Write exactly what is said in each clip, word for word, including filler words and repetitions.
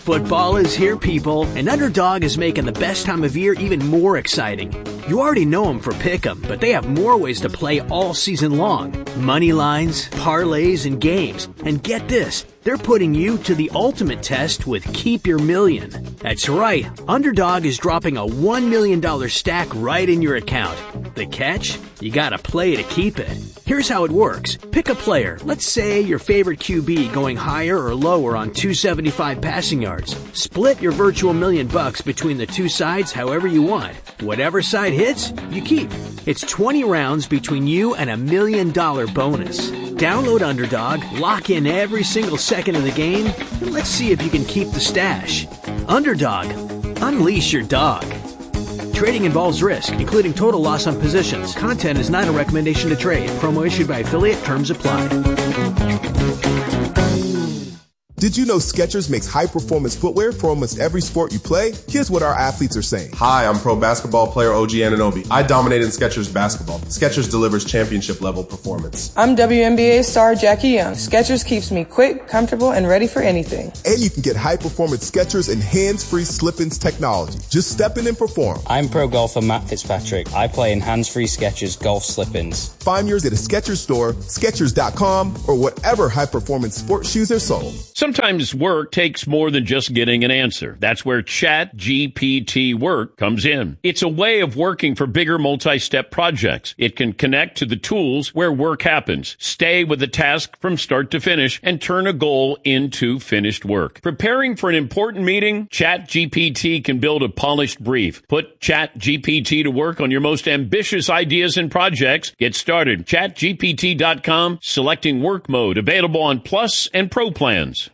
Football is here, people, and Underdog is making the best time of year even more exciting. You already know them for Pick'em, but they have more ways to play all season long. Money lines, parlays, and games. And get this, they're putting you to the ultimate test with Keep Your Million. That's right, Underdog is dropping a one million dollars stack right in your account. The catch? You gotta play to keep it. Here's how it works. Pick a player, let's say your favorite Q B going higher or lower on two seventy-five passing yards. Split your virtual million bucks between the two sides however you want. Whatever side hits, you keep. It's twenty rounds between you and a million dollar bonus. Download Underdog, lock in every single second of the game, and let's see if you can keep the stash. Underdog, unleash your dog. Trading involves risk, including total loss on positions. Content is not a recommendation to trade. Promo issued by affiliate. Terms apply. Did you know Skechers makes high-performance footwear for almost every sport you play? Here's what our athletes are saying. Hi, I'm pro basketball player O G Anunoby. I dominate in Skechers basketball. Skechers delivers championship-level performance. I'm W N B A star Jackie Young. Skechers keeps me quick, comfortable, and ready for anything. And you can get high-performance Skechers and hands-free slip-ins technology. Just step in and perform. I'm pro golfer Matt Fitzpatrick. I play in hands-free Skechers golf slip-ins. Find yours at a Skechers store, Skechers dot com, or whatever high-performance sports shoes are sold. Sometimes work takes more than just getting an answer. That's where Chat G P T Work comes in. It's a way of working for bigger multi-step projects. It can connect to the tools where work happens, stay with the task from start to finish, and turn a goal into finished work. Preparing for an important meeting? Chat G P T can build a polished brief. Put Chat G P T to work on your most ambitious ideas and projects. Get started. Chat G P T dot com, selecting work mode, available on Plus and Pro plans.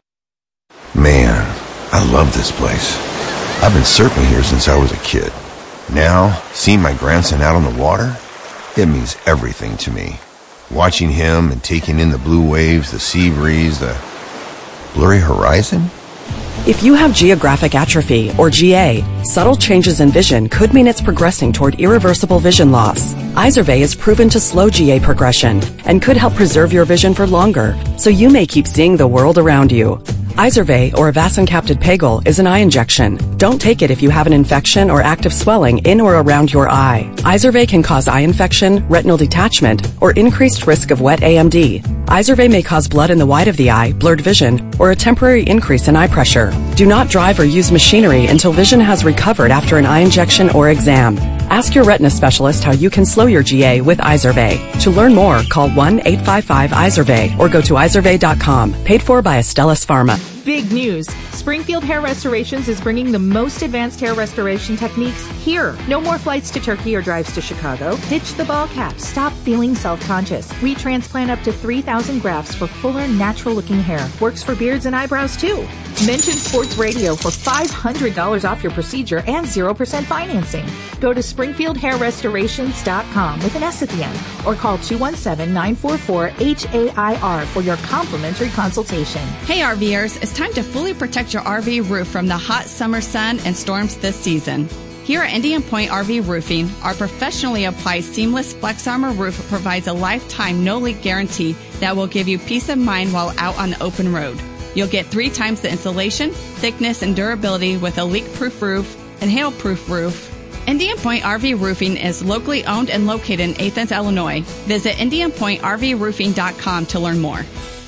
Man, I love this place. I've been surfing here since I was a kid. Now, seeing my grandson out on the water, it means everything to me. Watching him and taking in the blue waves, the sea breeze, the blurry horizon. If you have geographic atrophy, or G A, subtle changes in vision could mean it's progressing toward irreversible vision loss. Izervay is proven to slow G A progression and could help preserve your vision for longer, so you may keep seeing the world around you. Izervay, or avacincaptad pegol, is an eye injection. Don't take it if you have an infection or active swelling in or around your eye. Izervay can cause eye infection, retinal detachment, or increased risk of wet A M D. Izervay may cause blood in the white of the eye, blurred vision, or a temporary increase in eye pressure. Do not drive or use machinery until vision has recovered after an eye injection or exam. Ask your retina specialist how you can slow your G A with Izervay. To learn more, call one eight five five Izervay or go to Izervay dot com. Paid for by Astellas Pharma. Big news! Springfield Hair Restorations is bringing the most advanced hair restoration techniques here. No more flights to Turkey or drives to Chicago. Ditch the ball cap. Stop feeling self-conscious. We transplant up to three thousand grafts for fuller, natural-looking hair. Works for beards and eyebrows, too. Mention Sports Radio for five hundred dollars off your procedure and zero percent financing. Go to Springfield Hair Restorations dot com with an S at the end or call two one seven, nine four four, H A I R for your complimentary consultation. Hey RVers, it's time to fully protect your R V roof from the hot summer sun and storms this season. Here at Indian Point R V Roofing, our professionally applied seamless Flex Armor roof provides a lifetime no-leak guarantee that will give you peace of mind while out on the open road. You'll get three times the insulation, thickness, and durability with a leak-proof roof and hail-proof roof. Indian Point R V Roofing is locally owned and located in Athens, Illinois. Visit Indian Point R V Roofing dot com to learn more.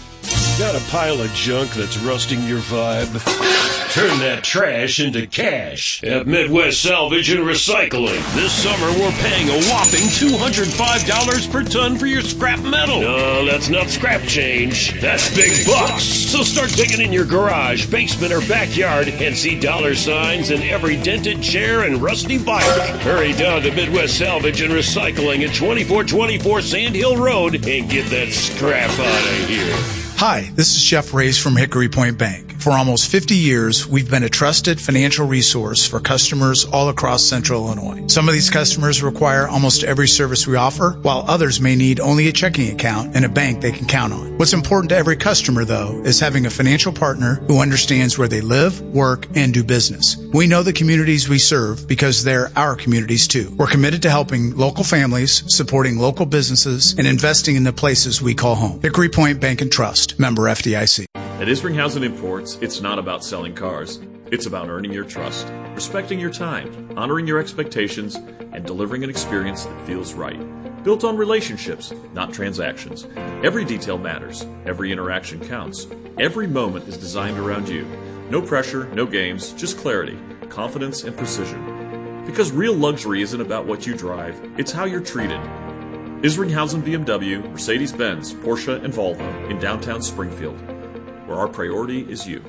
Got a pile of junk that's rusting your vibe? Turn that trash into cash at Midwest Salvage and Recycling. This summer, we're paying a whopping two hundred five dollars per ton for your scrap metal. No, that's not scrap change. That's big bucks. So start digging in your garage, basement, or backyard and see dollar signs in every dented chair and rusty bike. Hurry down to Midwest Salvage and Recycling at twenty-four twenty-four Sand Hill Road and get that scrap out of here. Hi, this is Jeff Reyes from Hickory Point Bank. For almost fifty years, we've been a trusted financial resource for customers all across Central Illinois. Some of these customers require almost every service we offer, while others may need only a checking account and a bank they can count on. What's important to every customer, though, is having a financial partner who understands where they live, work, and do business. We know the communities we serve because they're our communities, too. We're committed to helping local families, supporting local businesses, and investing in the places we call home. Hickory Point Bank and Trust. Member F D I C. At Isringhausen Imports, it's not about selling cars. It's about earning your trust, respecting your time, honoring your expectations, and delivering an experience that feels right. Built on relationships, not transactions. Every detail matters. Every interaction counts. Every moment is designed around you. No pressure, no games, just clarity, confidence, and precision. Because real luxury isn't about what you drive, it's how you're treated. Isringhausen B M W, Mercedes-Benz, Porsche, and Volvo in downtown Springfield, where our priority is you.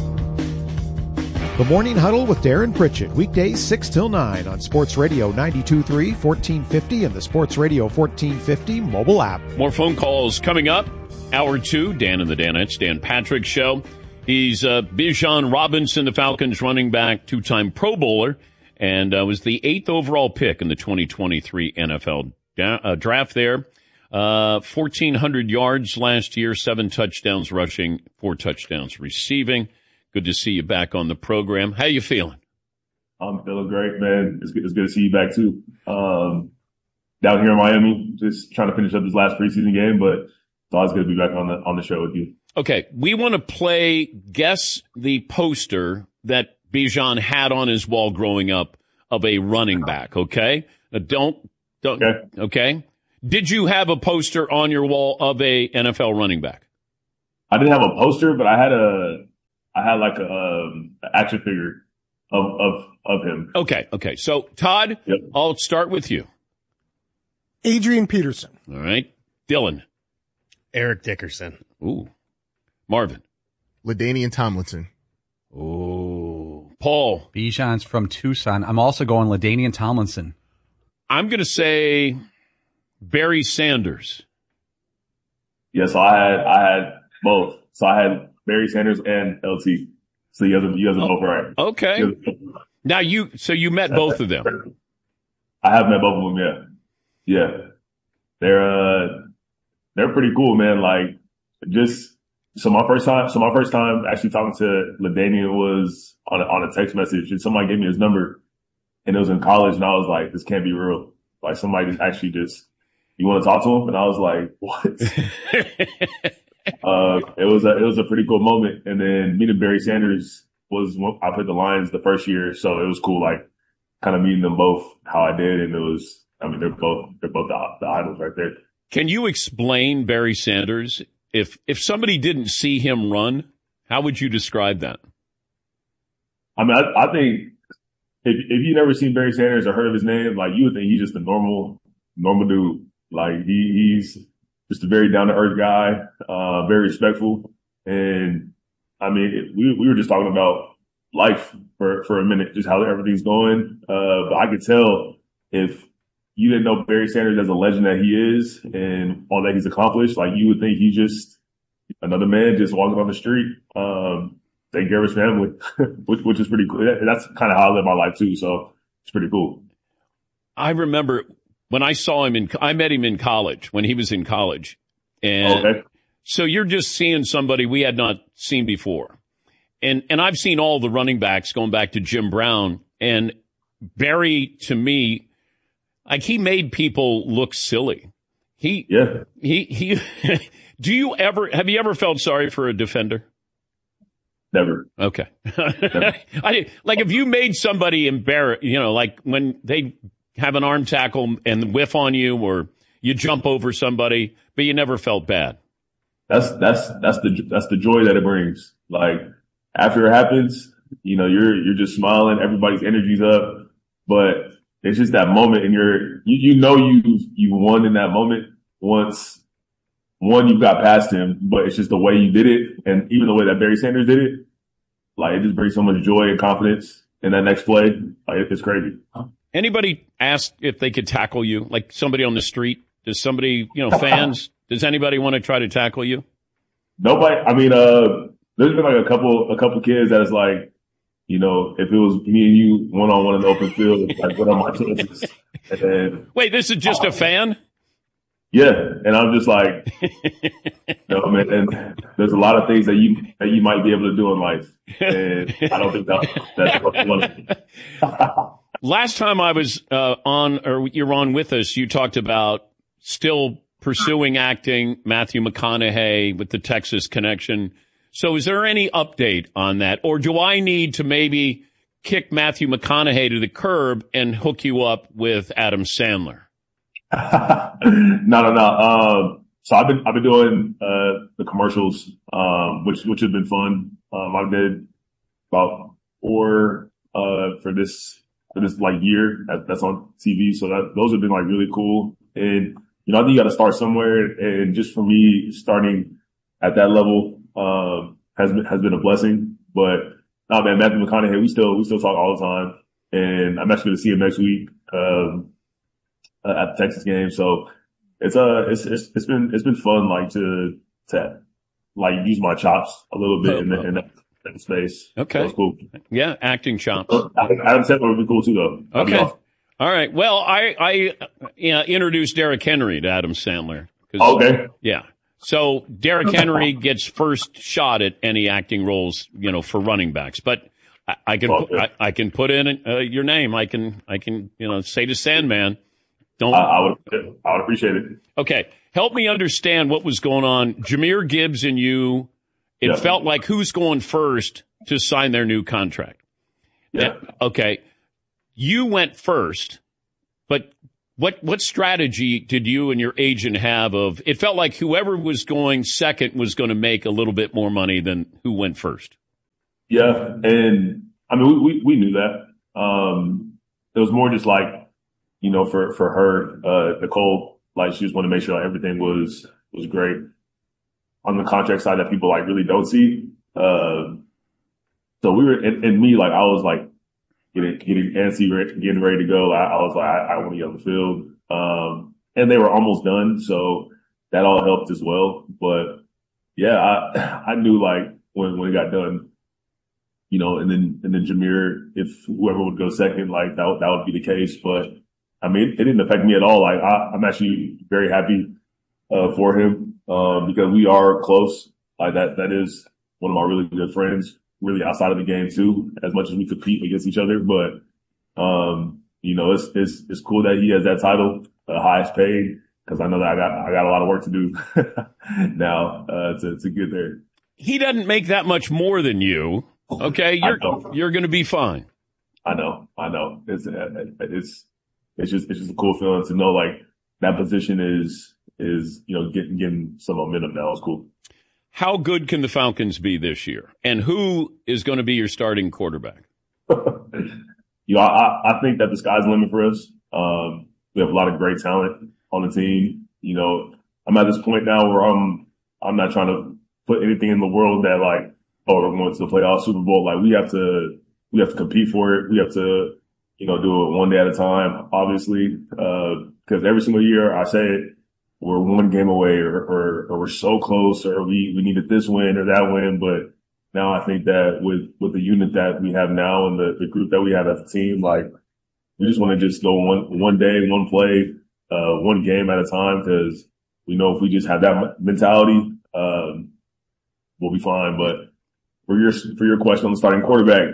The Morning Huddle with Darren Pritchett, weekdays six till nine on Sports Radio ninety-two point three, fourteen fifty, and the Sports Radio fourteen fifty mobile app. More phone calls coming up. Hour two, Dan and the Danettes, Dan Patrick Show. He's uh, Bijan Robinson, the Falcons running back, two-time Pro Bowler, and uh, was the eighth overall pick in the twenty twenty-three N F L da- uh, draft there. Uh, fourteen hundred yards last year, seven touchdowns rushing, four touchdowns receiving. Good to see you back on the program. How you feeling? I'm feeling great, man. It's good, it's good to see you back, too. Um, down here in Miami, just trying to finish up this last preseason game, but it's always good to be back on the on the show with you. Okay, we want to play Guess the Poster that Bijan had on his wall growing up of a running back, okay? Now don't, don't, okay. okay? Did you have a poster on your wall of a N F L running back? I didn't have a poster, but I had a... I had like a um, action figure of, of, of him. Okay. Okay. So Todd, yep. I'll start with you. Adrian Peterson. All right. Dylan. Eric Dickerson. Ooh. Marvin. LaDainian Tomlinson. Ooh. Paul. Bijan's from Tucson. I'm also going LaDainian Tomlinson. I'm going to say Barry Sanders. Yes, yeah, so I had, I had both. So I had Barry Sanders and L T. So you guys are, you guys are both right. Okay. Now you, so you met both of them. I have met both of them. Yeah. Yeah. They're, uh, they're pretty cool, man. Like just, so my first time, so my first time actually talking to LaDainian was on a, on a text message, and somebody gave me his number, and it was in college, and I was like, this can't be real. Like somebody just actually just, you want to talk to him? And I was like, what? Uh, it was a, it was a pretty cool moment. And then meeting Barry Sanders was, I played the Lions the first year. So it was cool, like kind of meeting them both how I did. And it was, I mean, they're both, they're both the, the idols right there. Can you explain Barry Sanders? If, if somebody didn't see him run, how would you describe that? I mean, I, I think if, if you've never seen Barry Sanders or heard of his name, like you would think he's just a normal, normal dude. Like he, he's, just a very down-to-earth guy, uh, very respectful. And, I mean, it, we we were just talking about life for, for a minute, just how everything's going. Uh, but I could tell if you didn't know Barry Sanders as a legend that he is and all that he's accomplished, like you would think he's just another man just walking on the street, um, taking care of his family, which, which is pretty cool. That's kind of how I live my life, too. So it's pretty cool. I remember when I saw him in, I met him in college, when he was in college. And okay. So you're just seeing somebody we had not seen before. And, and I've seen all the running backs going back to Jim Brown, and Barry, to me, like he made people look silly. He, yeah. he, he, do you ever, have you ever felt sorry for a defender? Never. Okay. Never. I, like if you made somebody embarrassed, you know, like when they have an arm tackle and whiff on you, or you jump over somebody, but you never felt bad. That's, that's, that's the, that's the joy that it brings. Like after it happens, you know, you're, you're just smiling, everybody's energy's up, but it's just that moment and you're, you, you know, you, you won in that moment once one, you got past him, but it's just the way you did it. And even the way that Barry Sanders did it, like it just brings so much joy and confidence in that next play. Like it's crazy. Anybody ask if they could tackle you, like somebody on the street? Does somebody, you know, fans, does anybody want to try to tackle you? Nobody. I mean, uh, there's been like a couple, a couple kids that is like, you know, if it was me and you one on one in the open field, like what are my chances? And then, wait, this is just uh, a fan? Yeah. And I'm just like, you know, man, and there's a lot of things that you, that you might be able to do in life. And I don't think that, that's what you want to do. Last time I was uh, on, or you're on with us, you talked about still pursuing acting, Matthew McConaughey with the Texas connection. So is there any update on that? Or do I need to maybe kick Matthew McConaughey to the curb and hook you up with Adam Sandler? no, no, no. Um, so I've been, I've been doing, uh, the commercials, um, which, which have been fun. Um, I did about four, uh, for this, for this like year that, that's on T V. So that, those have been like really cool. And, you know, I think you got to start somewhere. And just for me, starting at that level, um, has been, has been a blessing. But no, man, Matthew McConaughey, we still, we still talk all the time. And I'm actually going to see him next week, um, uh, at the Texas game. So it's, uh, it's, it's, it's been, it's been fun, like to, to, like use my chops a little bit oh, in, the, in that, that space. Okay. That's cool. Yeah. Acting chops. Adam Sandler would be cool too, though. Okay. All right. Well, I, I, you know, introduced Derrick Henry to Adam Sandler. Okay. Yeah. So Derrick Henry gets first shot at any acting roles, you know, for running backs. But I, I can okay. I, I can put in uh, your name. I can I can you know say to Sandman, don't. I, I would I would appreciate it. Okay, help me understand what was going on. Jahmyr Gibbs and you. It yeah. felt like who's going first to sign their new contract. Yeah. Okay, you went first, but. What what strategy did you and your agent have of, it felt like whoever was going second was going to make a little bit more money than who went first? Yeah, and I mean, we, we, we knew that. Um, it was more just like, you know, for, for her, uh, Nicole, like she just wanted to make sure like, everything was, was great on the contract side that people like really don't see. Uh, so we were, and, and me, like I was like, Getting, getting antsy, getting ready to go. I, I was like, I, I want to get on the field. Um, and they were almost done. So that all helped as well. But yeah, I, I knew like when, when it got done, you know, and then, and then Jahmyr, if whoever would go second, like that, that would be the case. But I mean, it didn't affect me at all. Like I, I'm actually very happy, uh, for him, um, because we are close. Like that, that is one of my really good friends. Really outside of the game too, as much as we compete against each other. But, um, you know, it's, it's, it's cool that he has that title, uh, highest paid, because I know that I got, I got a lot of work to do now, uh, to, to get there. He doesn't make that much more than you. Okay. You're, you're going to be fine. I know. I know. It's, it's, it's just, it's just a cool feeling to know like that position is, is, you know, getting, getting some momentum now. It's cool. How good can the Falcons be this year? And who is going to be your starting quarterback? you know, I, I think that the sky's the limit for us. Um, we have a lot of great talent on the team. You know, I'm at this point now where I'm, I'm not trying to put anything in the world that like, oh, we're going to the playoff Super Bowl. Like we have to, we have to compete for it. We have to, you know, do it one day at a time, obviously. Uh, cause every single year I say it, we're one game away or, or, or we're so close or we, we needed this win or that win. But now I think that with, with the unit that we have now and the, the group that we have as a team, like we just want to just go one, one day, one play, uh, one game at a time. Cause we know if we just have that mentality, um, we'll be fine. But for your, for your question on the starting quarterback,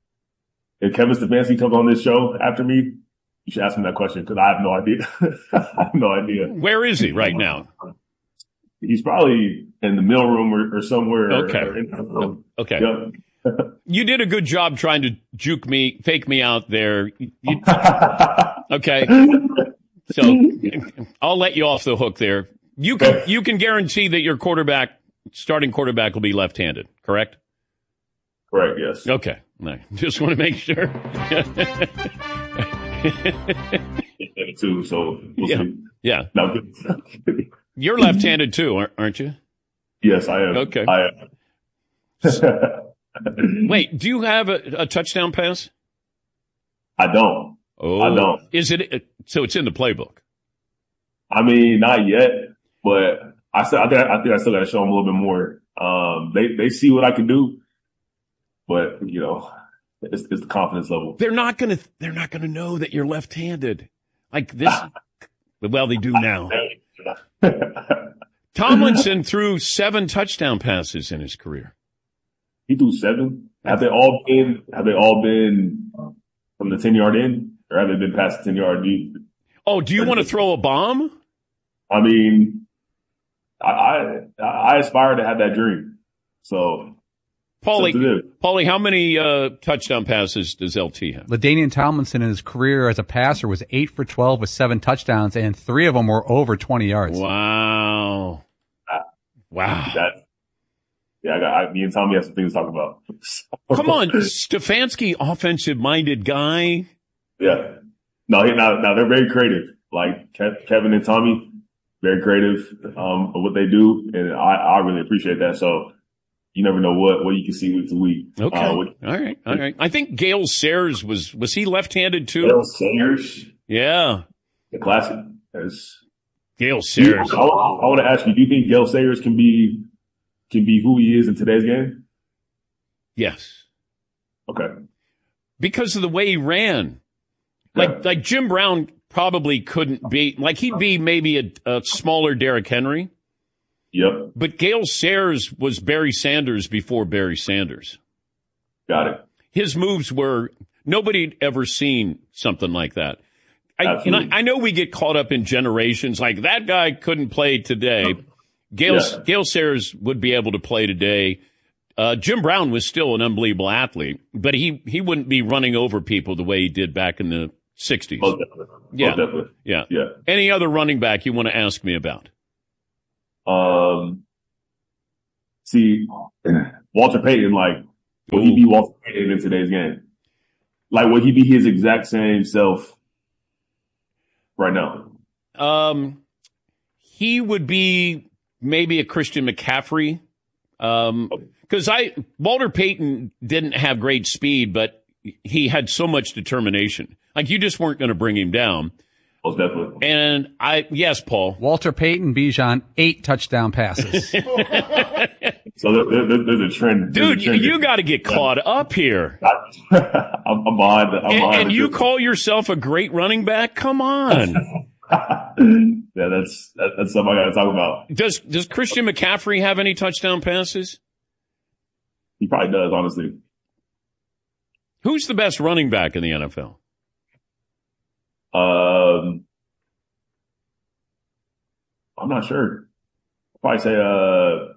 if Kevin Stefanski comes on this show after me, you should ask him that question because I have no idea. I have no idea. Where is he right now? He's probably in the mailroom or, or somewhere. Okay. Or in, um, okay. Yeah. You did a good job trying to juke me, fake me out there. You, okay. So I'll let you off the hook there. You can, you can guarantee that your quarterback, starting quarterback will be left-handed, correct? Correct, yes. Okay. No, just want to make sure. too, so we'll yeah, see. yeah. No, you're left-handed too, aren't you? Yes, I am. Okay. I am. Wait, do you have a, a touchdown pass? I don't. Oh, I don't. Is it so? It's in the playbook. I mean, not yet, but I still, I think, I think I still got to show them a little bit more. Um, they they see what I can do, but you know. It's, it's the confidence level. They're not gonna. They're not gonna know that you're left-handed, like this. Well, they do now. Tomlinson threw seven touchdown passes in his career. He threw seven. Have they all been? Have they all been from the ten yard in, or have they been past the ten yard deep? Oh, do you want to throw a bomb? I mean, I, I I aspire to have that dream. So, Paulie, Paulie, how many uh, touchdown passes does L T have? LaDainian Tomlinson in his career as a passer was eight for twelve with seven touchdowns, and three of them were over twenty yards. Wow. Wow. That, yeah, I got, I, me and Tommy have some things to talk about. Come on, Stefanski, offensive-minded guy. Yeah. No, now, now they're very creative. Like Kev, Kevin and Tommy, very creative um, of what they do, and I, I really appreciate that. So you never know what, what you can see week to week. Okay. Uh, with, all right. All right. I think Gale Sayers was, was he left-handed too? Gale Sayers. Yeah. The classic. As, Gale Sayers. I, I, I want to ask you, do you think Gale Sayers can be, can be who he is in today's game? Yes. Okay. Because of the way he ran. Like, yeah. like Jim Brown probably couldn't be, like he'd be maybe a, a smaller Derrick Henry. Yep. But Gale Sayers was Barry Sanders before Barry Sanders. Got it. His moves were, nobody had ever seen something like that. I, and I, I know we get caught up in generations, like that guy couldn't play today. Gale, yeah. Gale Sayers would be able to play today. Uh, Jim Brown was still an unbelievable athlete, but he, he wouldn't be running over people the way he did back in the sixties. Oh, definitely. Yeah. Oh, definitely. Yeah. Yeah. Any other running back you want to ask me about? Um, see, Walter Payton, like, would he be Walter Payton in today's game? Like, would he be his exact same self right now? Um, he would be maybe a Christian McCaffrey. Um, cause I, Walter Payton didn't have great speed, but he had so much determination. Like, you just weren't going to bring him down. Most definitely. And I, yes, Paul. Walter Payton, Bijan, eight touchdown passes. So there, there, there's a trend. There's Dude, a trend you got to get caught up here. I'm, I'm behind. The, I'm and behind and the you system. call yourself a great running back? Come on. Yeah, that's that, that's something I got to talk about. Does Does Christian McCaffrey have any touchdown passes? He probably does, honestly. Who's the best running back in the N F L? Um, I'm not sure. I'll probably say, uh,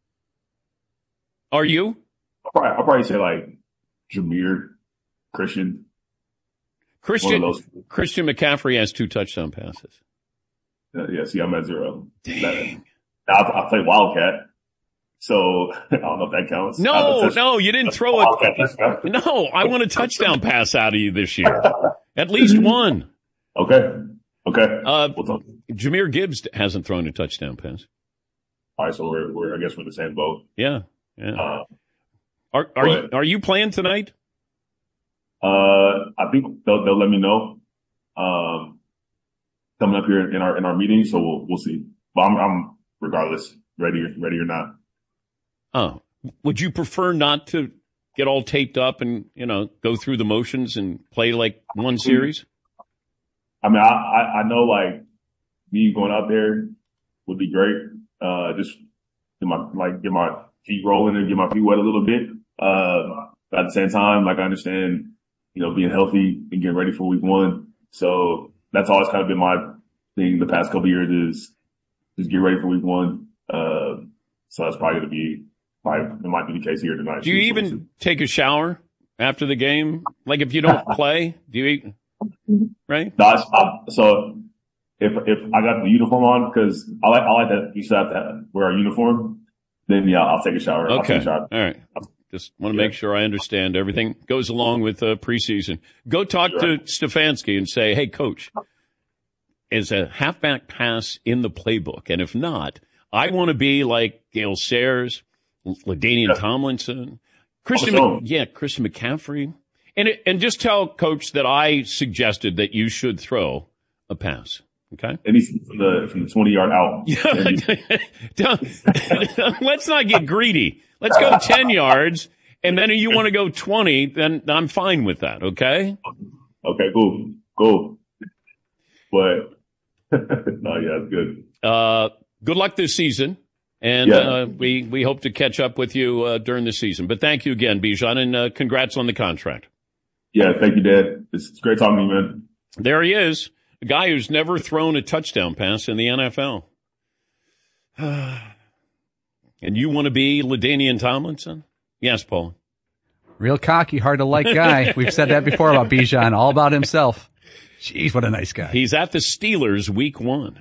Are you? I'll probably, I'll probably say like Jameer Christian. Christian Christian McCaffrey has two touchdown passes. Uh, yeah, see, I'm at zero. Dang. Now, I, I play Wildcat, so I don't know if that counts. No, no, you didn't throw it. No, I want a touchdown pass out of you this year. At least one. Okay. Okay. Uh, Jahmyr Gibbs hasn't thrown a touchdown pass. All right, so we're, we're I guess we're in the same boat. Yeah. Yeah. Uh, are are you are you playing tonight? Uh, I think they'll they'll let me know. Um, coming up here in our in our meeting, so we'll we'll see. But I'm I'm regardless ready ready or not. Oh, would you prefer not to get all taped up and, you know, go through the motions and play like one series? I mean, I, I, I know like me going out there would be great. Uh, just get my, like, get my feet rolling and get my feet wet a little bit. Uh, but at the same time, like I understand, you know, being healthy and getting ready for week one. So that's always kind of been my thing the past couple of years is just get ready for week one. Uh, so that's probably going to be, probably, it might be the case here tonight. Do you even take a shower after the game? Like if you don't play, do you eat? Right? No, I, I, so if if I got the uniform on, because I like I like that you should have to wear a uniform, then yeah, I'll take a shower. Okay. I'll take a shower. All right. Just want to yeah. make sure I understand everything goes along with uh, preseason. Go talk sure. to Stefanski and say, hey, coach, is a halfback pass in the playbook? And if not, I want to be like Gale Sayers, LaDainian yeah. Tomlinson, Christian, Mc, yeah, Christian McCaffrey. And it, and just tell coach that I suggested that you should throw a pass. Okay. And he's from the, from the twenty yard out. Let's not get greedy. Let's go ten yards. And then if you want to go twenty, then I'm fine with that. Okay. Okay, cool. Cool. But no, yeah, it's good. Uh, good luck this season. And yeah. uh, we, we hope to catch up with you uh, during the season. But thank you again, Bijan, and uh, congrats on the contract. Yeah, thank you, Dad. It's great talking to you, man. There he is, a guy who's never thrown a touchdown pass in the N F L. And And you want to be LaDainian Tomlinson? Yes, Paul. Real cocky, hard to like guy. We've said that before about Bijan, all about himself. Jeez, what a nice guy. He's at the Steelers week one.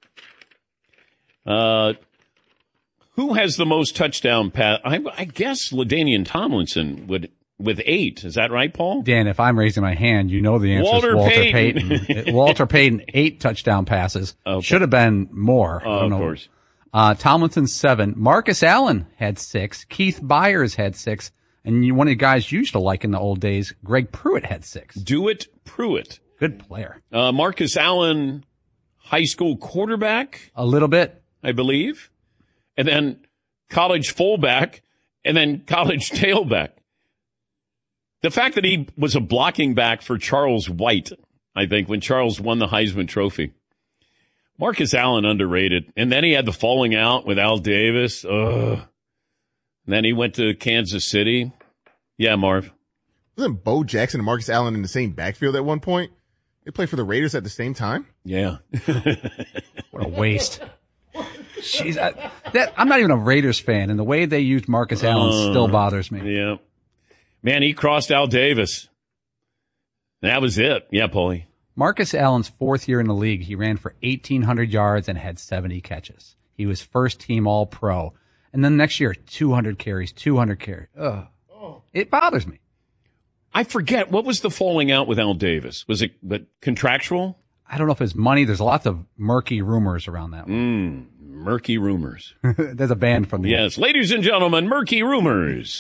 Uh, who has the most touchdown pass? I, I guess LaDainian Tomlinson would, with eight. Is that right, Paul? Dan, if I'm raising my hand, you know the answer Walter is Walter Payton. Payton. Walter Payton, eight touchdown passes. Okay. Should have been more. Oh, I don't of know. course. Uh, Tomlinson, seven. Marcus Allen had six. Keith Byers had six. And you, one of the guys you used to like in the old days, Greg Pruitt had six. Dewitt Pruitt. Good player. Uh, Marcus Allen, high school quarterback. A little bit. I believe. And then college fullback. And then college tailback. The fact that he was a blocking back for Charles White, I think, when Charles won the Heisman Trophy. Marcus Allen underrated. And then he had the falling out with Al Davis. Ugh. And then he went to Kansas City. Yeah, Marv. Wasn't Bo Jackson and Marcus Allen in the same backfield at one point? They played for the Raiders at the same time? Yeah. What a waste. Jeez, I, that, I'm not even a Raiders fan, and the way they used Marcus Allen Uh, still bothers me. Yeah. Man, he crossed Al Davis. That was it. Yeah, Paulie. Marcus Allen's fourth year in the league, he ran for eighteen hundred yards and had seventy catches. He was first team all pro. And then next year, two hundred carries, two hundred carries. Ugh. Oh. It bothers me. I forget. What was the falling out with Al Davis? Was it but contractual? I don't know if it's money. There's lots of murky rumors around that one. Mm, murky rumors. There's a band from the Yes, ladies and gentlemen, murky rumors.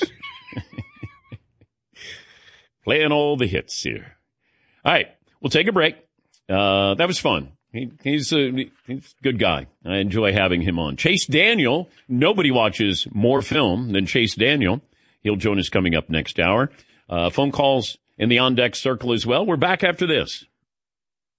Playing all the hits here. All right, we'll take a break. Uh, that was fun. He, he's, a, he's a good guy. I enjoy having him on. Chase Daniel. Nobody watches more film than Chase Daniel. He'll join us coming up next hour. Uh, phone calls in the on-deck circle as well. We're back after this.